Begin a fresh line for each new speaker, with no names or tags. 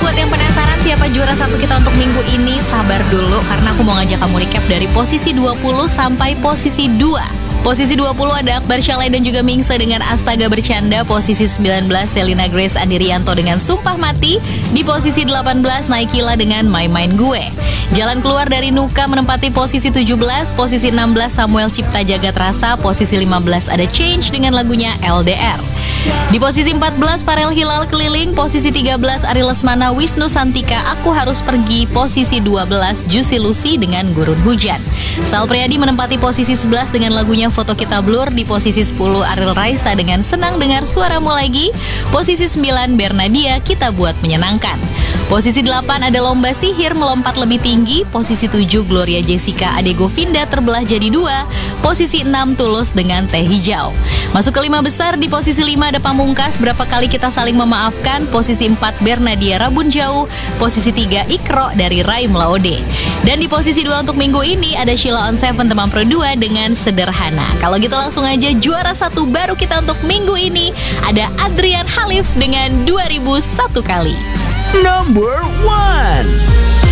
buat yang penasaran siapa juara satu kita untuk minggu ini, sabar dulu karena aku mau ngajak kamu recap dari posisi 20 sampai posisi 2. Posisi 20 ada Akbar Syalay dan juga Mingse dengan Astaga Bercanda. Posisi 19 Selina Grace Andirianto dengan Sumpah Mati. Di posisi 18 Naikila dengan My Mind Gue. Jalan Keluar dari Nuka menempati posisi 17. Posisi 16 Samuel Cipta Jagat Rasa. Posisi 15 ada Change dengan lagunya LDR. Di posisi 14 Farel Hilal Keliling. Posisi 13 Ari Lesmana Wisnu Santika Aku Harus Pergi. Posisi 12 Juicy Lucy dengan Gurun Hujan. Sal Priadi menempati posisi 11 dengan lagunya Foto Kita Blur. Di posisi 10 Ariel Raisa dengan Senang Dengar Suaramu Lagi. Posisi 9 Bernadia Kita Buat Menyenangkan. Posisi 8 ada Lomba Sihir Melompat Lebih Tinggi. Posisi 7 Gloria Jessica Ade Govinda Terbelah Jadi Dua. Posisi 6 Tulus dengan Teh Hijau. Masuk ke 5 besar. Di posisi 5 ada Pamungkas Berapa Kali Kita Saling Memaafkan. Posisi 4 Bernadia Rabun Jauh. Posisi 3 Ikro dari Raim Laode. Dan di posisi 2 untuk minggu ini ada Sheila on Seven Teman Pro 2 dengan Sederhana. Kalau gitu langsung aja juara satu baru kita untuk minggu ini ada Adrian Halif dengan 2001 Kali.
Number 1.